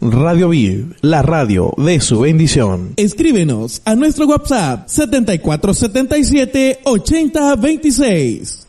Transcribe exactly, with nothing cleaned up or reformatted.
Radio Viv, la radio de su bendición. Escríbenos a nuestro WhatsApp setenta y cuatro setenta y siete ochenta veintiséis.